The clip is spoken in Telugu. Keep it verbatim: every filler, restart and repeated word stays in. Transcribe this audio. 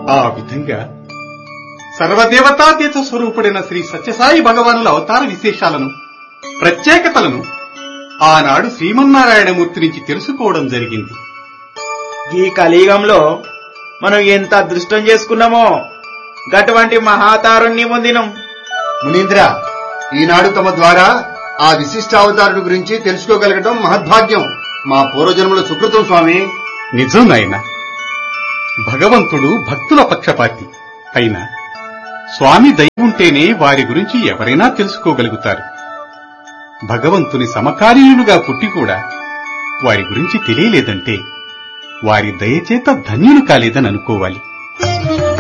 ఆ విధంగా సర్వదేవతాతీత స్వరూపుడైన శ్రీ సత్యసాయి భగవానుల అవతార విశేషాలను, ప్రత్యేకతలను ఆనాడు శ్రీమన్నారాయణమూర్తి నుంచి తెలుసుకోవడం జరిగింది. ఈ కలియుగంలో మనం ఎంత అదృష్టం చేసుకున్నామో గటువంటి మహాతారుణ్ణి పొందినం. మునీంద్ర, ఈనాడు తమ ద్వారా ఆ విశిష్టావతారుడి గురించి తెలుసుకోగలగడం మహద్భాగ్యం. మా పూర్వజన్మల సుకృతం స్వామి. నిజం నాయన. భగవంతుడు భక్తుల పక్షపాతి అయినా స్వామి దయ ఉంటేనే వారి గురించి ఎవరైనా తెలుసుకోగలుగుతారు. భగవంతుని సమకాలీనులుగా పుట్టి కూడా వారి గురించి తెలియలేదంటే వారి దయచేత ధన్యులు కాలేదని అనుకోవాలి.